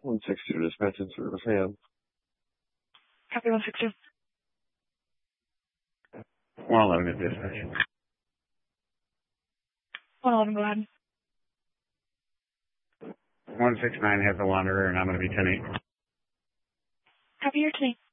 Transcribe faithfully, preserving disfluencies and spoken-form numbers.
one six two dispatch and service hand. Copy one six two. one eleven is dispatch. one eleven, go ahead. one six nine has the wanderer, and I'm going to be ten eight. Copy your ten eight.